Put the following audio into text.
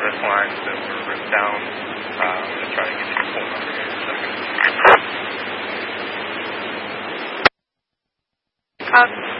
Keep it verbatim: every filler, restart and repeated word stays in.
service lines that were ripped down. Uh, I'm going to try to get you the phone number here in a second. Uh,